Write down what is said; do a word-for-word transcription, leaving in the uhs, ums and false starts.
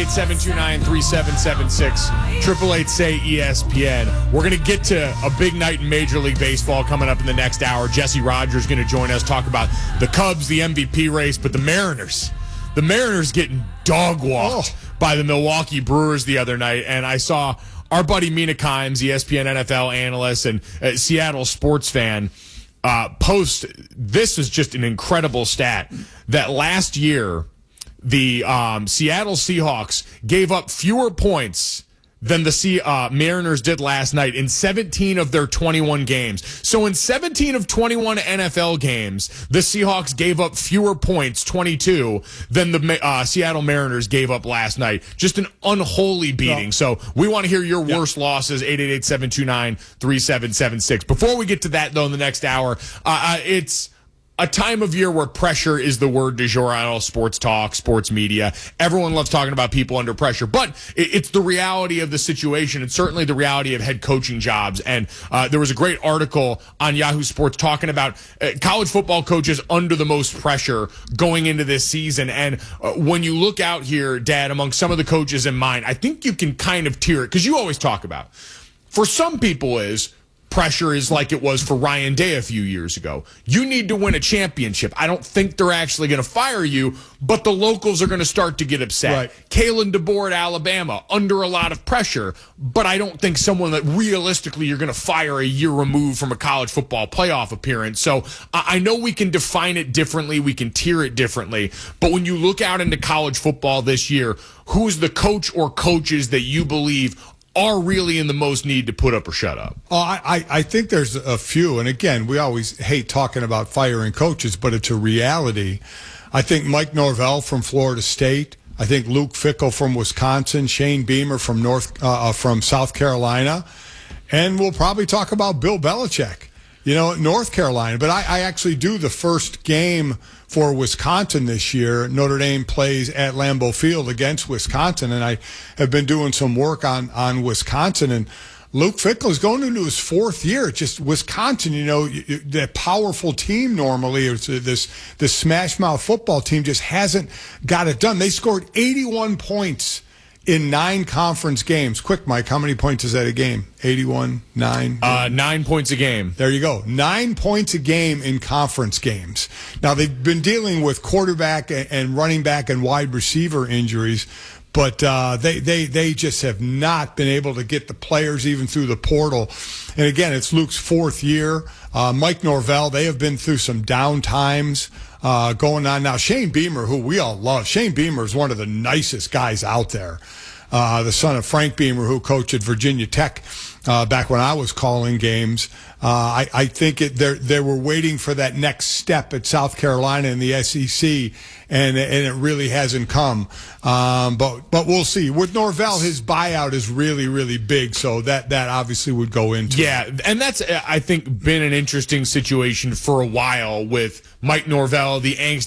eight, seven two nine, three seven seven six, triple eight say E S P N. We're going to get to a big night in Major League Baseball coming up in the next hour. Jesse Rogers is going to join us, talk about the Cubs, the M V P race, but the Mariners. The Mariners getting dog-walked oh. by the Milwaukee Brewers the other night, and I saw our buddy Mina Kimes, E S P N N F L analyst and uh, Seattle sports fan, uh, post. This is just an incredible stat that last year the um, Seattle Seahawks gave up fewer points than the C, uh, Mariners did last night in seventeen of their twenty-one games. So in seventeen of twenty-one N F L games, the Seahawks gave up fewer points, twenty-two, than the uh, Seattle Mariners gave up last night. Just an unholy beating. No. So we want to hear your yeah. worst losses, eight eight eight, seven two nine, three seven seven six. Before we get to that, though, in the next hour, uh, uh, it's a time of year where pressure is the word du jour on all sports talk, sports media. Everyone loves talking about people under pressure, but it's the reality of the situation. It's certainly the reality of head coaching jobs. And uh, there was a great article on Yahoo Sports talking about uh, college football coaches under the most pressure going into this season. And uh, when you look out here, Dad, among some of the coaches in mind, I think you can kind of tier it, because you always talk about, for some people is, pressure is like it was for Ryan Day a few years ago. You need to win a championship. I don't think they're actually going to fire you, but the locals are going to start to get upset. Right. Kalen DeBoer at Alabama, under a lot of pressure, but I don't think someone that realistically you're going to fire a year removed from a college football playoff appearance. So I know we can define it differently. We can tier it differently. But when you look out into college football this year, who's the coach or coaches that you believe are really in the most need to put up or shut up? Oh, I, I think there's a few. And again, we always hate talking about firing coaches, but it's a reality. I think Mike Norvell from Florida State. I think Luke Fickell from Wisconsin. Shane Beamer from North uh, from South Carolina. And we'll probably talk about Bill Belichick, you know, North Carolina. But I, I actually do the first game for Wisconsin this year. Notre Dame plays at Lambeau Field against Wisconsin, and I have been doing some work on, on Wisconsin. And Luke Fickell is going into his fourth year. Just Wisconsin, you know, that powerful team normally, it's this this smash mouth football team just hasn't got it done. They scored eighty-one points in nine conference games. Quick, Mike, how many points is that a game? eighty-one, nine? Uh, nine points a game. There you go. Nine points a game in conference games. Now, they've been dealing with quarterback and running back and wide receiver injuries, but uh, they, they, they just have not been able to get the players even through the portal. And again, it's Luke's fourth year. Uh, Mike Norvell, they have been through some down times. Uh, going on now. Shane Beamer, who we all love. Shane Beamer is one of the nicest guys out there. Uh, the son of Frank Beamer, who coached at Virginia Tech uh, back when I was calling games. Uh, I, I think it, they were waiting for that next step at South Carolina in the S E C, and, and it really hasn't come. Um, but but we'll see. With Norvell, his buyout is really, really big, so that, that obviously would go into Yeah, it. and that's, I think, been an interesting situation for a while with Mike Norvell, the angst